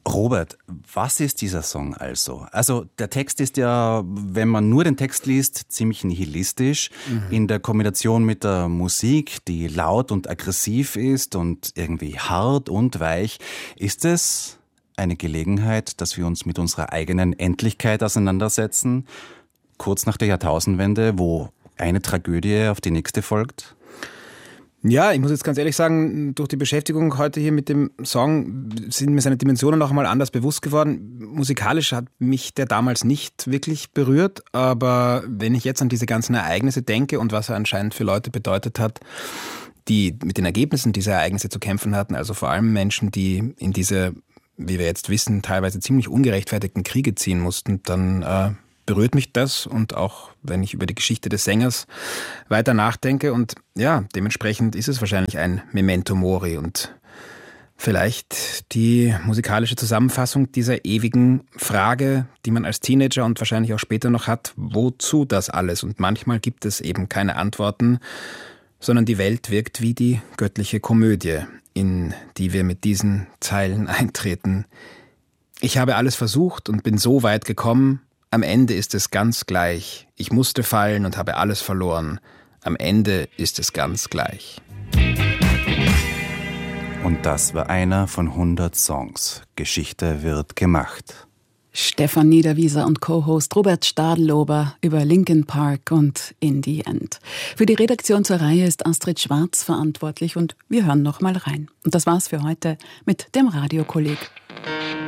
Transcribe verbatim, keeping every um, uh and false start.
Robert, was ist dieser Song also? Also der Text ist ja, wenn man nur den Text liest, ziemlich nihilistisch. Mhm. In der Kombination mit der Musik, die laut und aggressiv ist und irgendwie hart und weich, ist es eine Gelegenheit, dass wir uns mit unserer eigenen Endlichkeit auseinandersetzen, kurz nach der Jahrtausendwende, wo eine Tragödie auf die nächste folgt? Ja, ich muss jetzt ganz ehrlich sagen, durch die Beschäftigung heute hier mit dem Song sind mir seine Dimensionen noch einmal anders bewusst geworden. Musikalisch hat mich der damals nicht wirklich berührt, aber wenn ich jetzt an diese ganzen Ereignisse denke und was er anscheinend für Leute bedeutet hat, die mit den Ergebnissen dieser Ereignisse zu kämpfen hatten, also vor allem Menschen, die in diese, wie wir jetzt wissen, teilweise ziemlich ungerechtfertigten Kriege ziehen mussten, dann äh, berührt mich das, und auch wenn ich über die Geschichte des Sängers weiter nachdenke, und ja, dementsprechend ist es wahrscheinlich ein Memento Mori und vielleicht die musikalische Zusammenfassung dieser ewigen Frage, die man als Teenager und wahrscheinlich auch später noch hat, wozu das alles? Und manchmal gibt es eben keine Antworten, sondern die Welt wirkt wie die göttliche Komödie, in die wir mit diesen Zeilen eintreten. Ich habe alles versucht und bin so weit gekommen. Am Ende ist es ganz gleich. Ich musste fallen und habe alles verloren. Am Ende ist es ganz gleich. Und das war einer von hundert Songs. Geschichte wird gemacht. Stefan Niederwieser und Co-Host Robert Stadelober über Linkin Park und In the End. Für die Redaktion zur Reihe ist Astrid Schwarz verantwortlich, und wir hören noch mal rein. Und das war's für heute mit dem Radiokolleg.